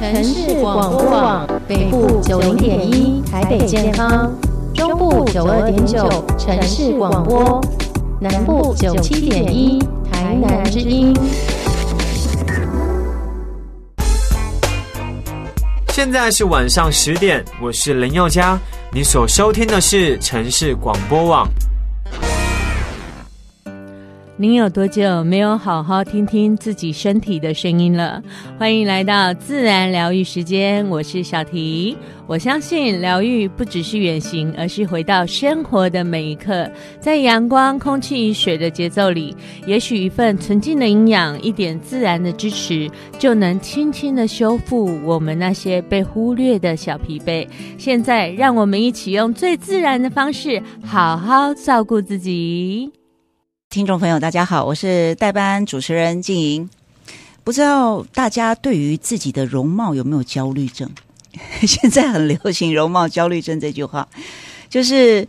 城市广播网北部90.1台北健康，中部92.9城市广播，南部97.1台南之音。 现在是晚上10点，我是林宥嘉，你所收听的是城市广播网。 您有多久没有好好听听自己身体的声音了？欢迎来到自然疗愈时间，我是小提。我相信疗愈不只是远行，而是回到生活的每一刻，在阳光、空气、水的节奏里，也许一份纯净的营养，一点自然的支持，就能轻轻的修复我们那些被忽略的小疲惫。现在让我们一起用最自然的方式，好好照顾自己。 听众朋友大家好，我是代班主持人静莹。不知道大家对于自己的容貌有没有焦虑症？现在很流行容貌焦虑症这句话，就是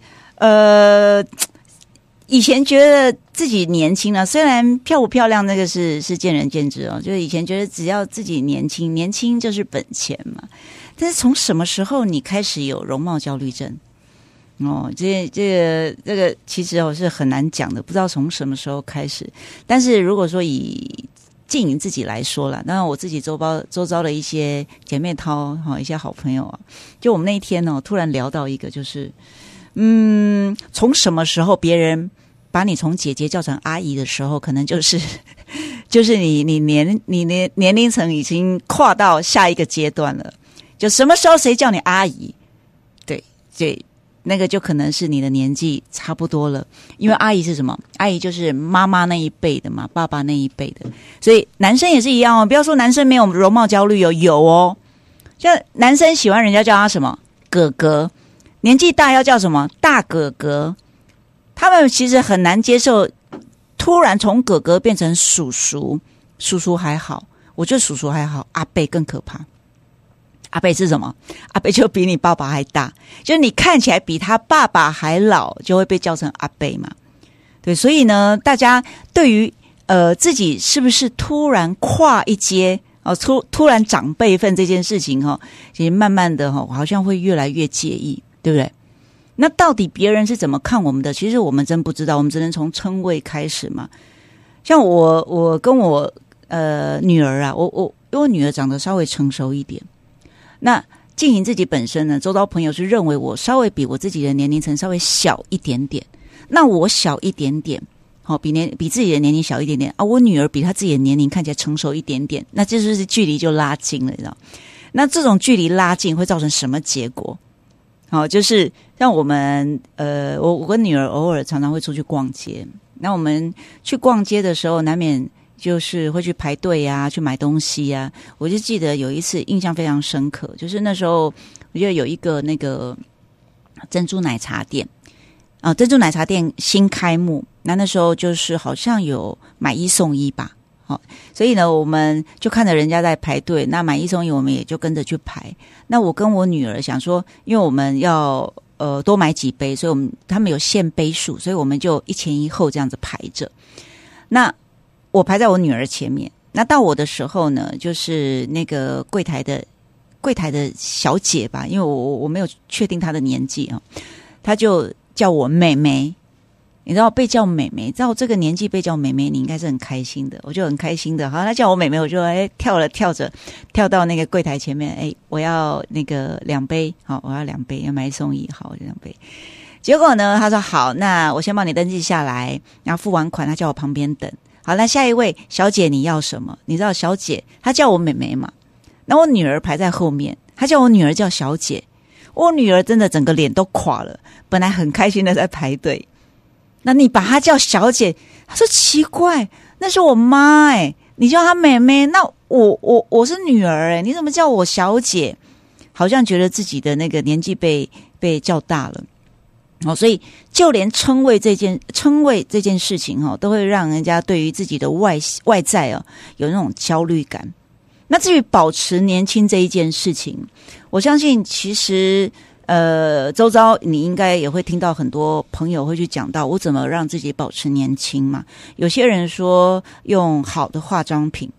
以前觉得自己年轻了，虽然漂不漂亮那个是见仁见智哦，就是以前觉得只要自己年轻，年轻就是本钱嘛。但是从什么时候你开始有容貌焦虑症？哦，这个其实是很难讲的，不知道从什么时候开始。但是如果说以静莹自己来说啦，当然我自己周遭的一些姐妹淘一些好朋友啊，就我们那一天突然聊到一个，就是从什么时候别人把你从姐姐叫成阿姨的时候，可能就是你年龄层已经跨到下一个阶段了。就什么时候谁叫你阿姨，对。那个就可能是你的年纪差不多了，因为阿姨是什么？阿姨就是妈妈那一辈的嘛，爸爸那一辈的，所以男生也是一样哦。不要说男生没有容貌焦虑哦，有哦。像男生喜欢人家叫他什么哥哥，年纪大要叫什么大哥哥，他们其实很难接受突然从哥哥变成叔叔。叔叔还好，我觉得叔叔还好，阿伯更可怕。阿伯是什么？阿伯就比你爸爸还大，就是你看起来比他爸爸还老，就会被叫成阿伯嘛。对，所以呢，大家对于自己是不是突然跨一阶突然长辈分这件事情其实慢慢的好像会越来越介意，对不对？那到底别人是怎么看我们的？其实我们真不知道，我们只能从称谓开始嘛。像我跟我女儿啊，因为我女儿长得稍微成熟一点。那静莹自己本身呢，周遭朋友是认为我稍微比我自己的年龄层稍微小一点点，那我小一点点，比自己的年龄小一点点啊，我女儿比她自己的年龄看起来成熟一点点，那这就是距离就拉近了，你知道？那这种距离拉近会造成什么结果？就是像我们我跟女儿偶尔常常会出去逛街，那我们去逛街的时候，难免就是会去排队啊，去买东西啊。我就记得有一次印象非常深刻，就是那时候我觉得有一个那个珍珠奶茶店啊，珍珠奶茶店新开幕，那时候就是好像有买1送1吧。所以呢，我们就看着人家在排队，那买1送1，我们也就跟着去排。那我跟我女儿想说，因为我们要多买几杯，所以他们有限杯数，所以我们就一前一后这样子排着。那我排在我女儿前面，那到我的时候呢，就是那个柜台的小姐吧，因为我没有确定她的年纪啊，她就叫我妹妹。你知道被叫妹妹，在我这个年纪被叫妹妹，你应该是很开心的，我就很开心的。好，她叫我妹妹，我就跳到那个柜台前面，我要那个2杯，好，我要2杯，要买1送1，好，就2杯。结果呢，她说好，那我先帮你登记下来，然后付完款，她叫我旁边等。好，那下一位小姐你要什么？你知道小姐她叫我妹妹嘛？那我女儿排在后面，她叫我女儿叫小姐，我女儿真的整个脸都垮了，本来很开心的在排队。那你把她叫小姐，她说奇怪，那是我妈你叫她妹妹，那我是女儿你怎么叫我小姐？好像觉得自己的那个年纪被叫大了。所以就连称谓这件事情都会让人家对于自己的外在有那种焦虑感。那至于保持年轻这一件事情，我相信其实周遭你应该也会听到很多朋友会去讲到我怎么让自己保持年轻嘛。有些人说用好的化妆品，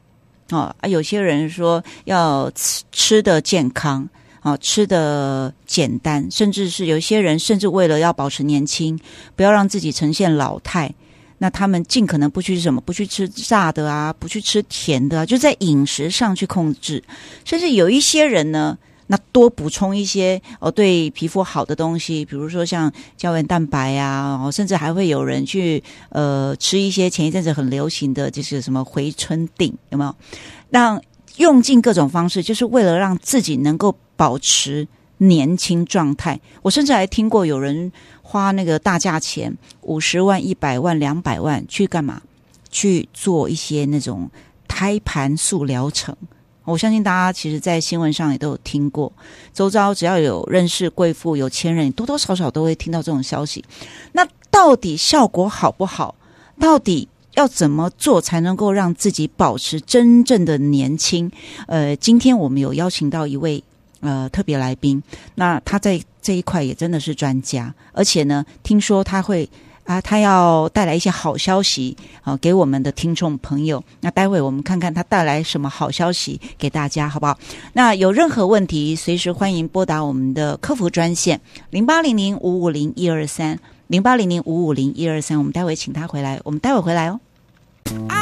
有些人说要吃的健康吃的简单，甚至是有些人甚至为了要保持年轻，不要让自己呈现老态，那他们尽可能不去不去吃炸的啊，不去吃甜的啊，就在饮食上去控制。甚至有一些人呢，那多补充一些对皮肤好的东西，比如说像胶原蛋白啊，甚至还会有人去吃一些前一阵子很流行的就是什么回春锭，有没有？让用尽各种方式，就是为了让自己能够保持年轻状态。我甚至还听过有人花那个大价钱50万、100万、200万去干嘛？去做一些那种胎盘素疗程。我相信大家其实在新闻上也都有听过，周遭只要有认识贵妇有钱人，多多少少都会听到这种消息。那到底效果好不好？到底要怎么做才能够让自己保持真正的年轻？今天我们有邀请到一位特别来宾，那他在这一块也真的是专家，而且呢，听说他要带来一些好消息给我们的听众朋友。那待会我们看看他带来什么好消息给大家，好不好？那有任何问题，随时欢迎拨打我们的客服专线0800550123，0800550123。我们待会请他回来，我们待会回来哦。